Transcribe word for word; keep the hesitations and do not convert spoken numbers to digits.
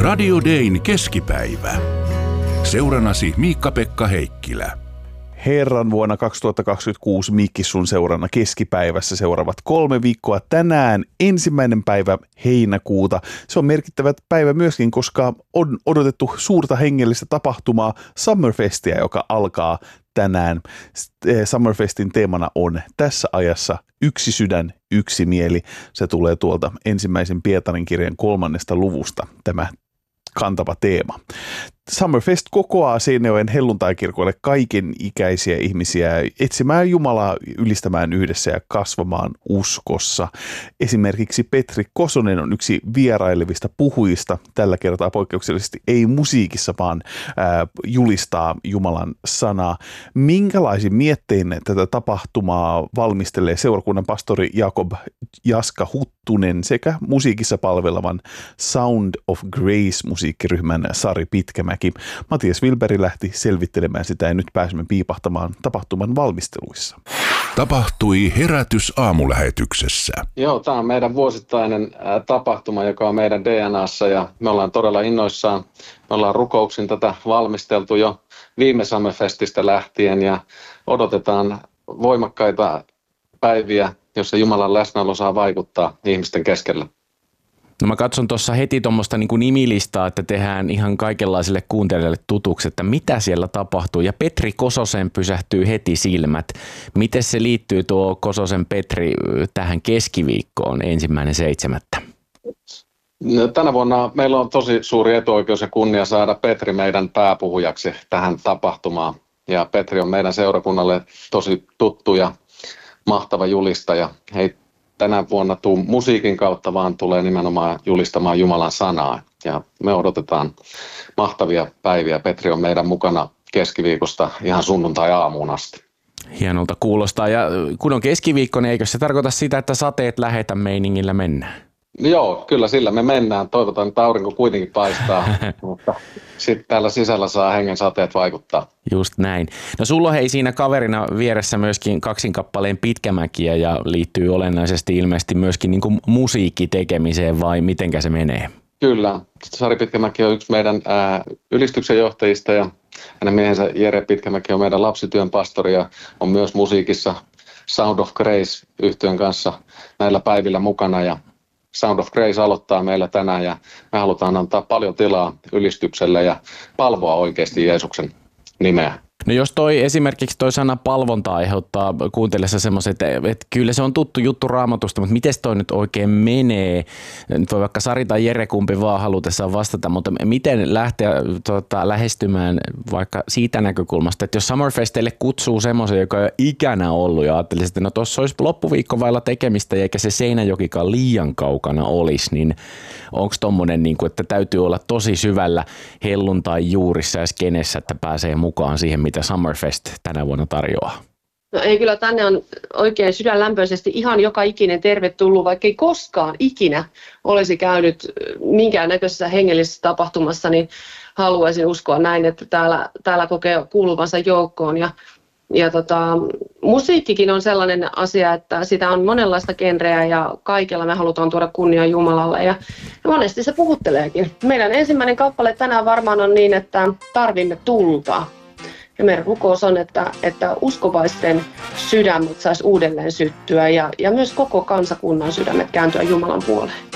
Radio Dayn keskipäivä. Seurannasi Miikka-Pekka Heikkilä. Herran vuonna kaksituhattakaksikymmentäkuusi Mikki sun seurana keskipäivässä seuraavat kolme viikkoa. Tänään ensimmäinen päivä heinäkuuta. Se on merkittävä päivä myöskin, koska on odotettu suurta hengellistä tapahtumaa Summerfestia, joka alkaa tänään. Summerfestin teemana on tässä ajassa yksi sydän, yksi mieli. Se tulee tuolta ensimmäisen Pietarin kirjan kolmannesta luvusta, tämä kantava teema. Summerfest kokoaa Seinäjoen helluntaikirkolle kaiken ikäisiä ihmisiä etsimään Jumalaa, ylistämään yhdessä ja kasvamaan uskossa. Esimerkiksi Petri Kosonen on yksi vierailevista puhujista, tällä kertaa poikkeuksellisesti ei musiikissa, vaan ää, julistaa Jumalan sanaa. Minkälaisin miettein tätä tapahtumaa valmistelee seurakunnan pastori Jakob Jaska Huttunen sekä musiikissa palvelevan Sound of Grace -musiikkiryhmän Sari Pitkämäki. Matias Wilberi lähti selvittelemään sitä ja nyt pääsemme piipahtamaan tapahtuman valmisteluissa. Tapahtui herätys aamulähetyksessä. Joo, tämä on meidän vuosittainen ä, tapahtuma, joka on meidän D N A:ssa ja me ollaan todella innoissaan. Me ollaan rukouksin tätä valmisteltu jo viime Summerfestistä lähtien ja odotetaan voimakkaita päiviä, jossa Jumalan läsnäolo saa vaikuttaa ihmisten keskellä. No mä katson tuossa heti tuommoista niin kuin nimilistaa, että tehdään ihan kaikenlaisille kuuntelijoille tutuksi, että mitä siellä tapahtuu. Ja Petri Kososen pysähtyy heti silmät. Miten se liittyy tuo Kososen Petri tähän keskiviikkoon ensimmäinen seitsemättä? No, tänä vuonna meillä on tosi suuri etuoikeus ja kunnia saada Petri meidän pääpuhujaksi tähän tapahtumaan. Ja Petri on meidän seurakunnalle tosi tuttu ja mahtava julistaja. Hei, tänä vuonna tuu musiikin kautta, vaan tulee nimenomaan julistamaan Jumalan sanaa. Ja me odotetaan mahtavia päiviä. Petri on meidän mukana keskiviikosta ihan sunnuntai-aamuun asti. Hienolta kuulostaa. Ja kun on keskiviikko, niin eikö se tarkoita sitä, että sateet lähetä meiningillä mennään? Joo, kyllä sillä me mennään. Toivotaan, että aurinko kuitenkin paistaa, mutta sitten täällä sisällä saa hengen sateet vaikuttaa. Just näin. No sulla on hei siinä kaverina vieressä myöskin kaksinkappaleen Pitkämäkiä ja liittyy olennaisesti ilmeisesti myöskin niin kuin musiikkitekemiseen vai mitenkä se menee? Kyllä. Sari Pitkämäki on yksi meidän ää, ylistyksen johtajista ja hänen miehensä Jere Pitkämäki on meidän lapsityön pastori ja on myös musiikissa Sound of Grace -yhtyön kanssa näillä päivillä mukana ja Sound of Grace aloittaa meillä tänään ja me halutaan antaa paljon tilaa ylistykselle ja palvoa oikeasti Jeesuksen nimeä. No jos toi esimerkiksi toi sana palvonta aiheuttaa kuuntelijassa semmoiset, että, että kyllä se on tuttu juttu Raamatusta, mutta miten toi nyt oikein menee? Nyt voi vaikka Sari tai Jere kumpi vaan halutessaan vastata, mutta miten lähteä tota, lähestymään vaikka siitä näkökulmasta, että jos Summerfestille kutsuu semmoisen, joka ei ole ikänä ollut ja ajattelisi, että no tuossa olisi loppuviikko vailla tekemistä eikä se Seinäjokikaan liian kaukana olisi, niin onko tommonen, niin kuin, että täytyy olla tosi syvällä helluntai juurissa ja skenessä, että pääsee mukaan siihen, mitä Summerfest tänä vuonna tarjoaa? No ei, kyllä tänne on oikein sydänlämpöisesti ihan joka ikinen tervetullut, vaikka ei koskaan ikinä olisi käynyt minkäännäköisessä hengellisessä tapahtumassa, niin haluaisin uskoa näin, että täällä, täällä kokee kuuluvansa joukkoon. Ja, ja tota, musiikkikin on sellainen asia, että sitä on monenlaista genreä ja kaikella me halutaan tuoda kunnia Jumalalle ja monesti se puhutteleekin. Meidän ensimmäinen kappale tänään varmaan on niin, että tarvimme tulta. Ja meidän rukous on, että, että uskovaisten sydämet saisi uudelleen syttyä ja, ja myös koko kansakunnan sydämet kääntyä Jumalan puoleen.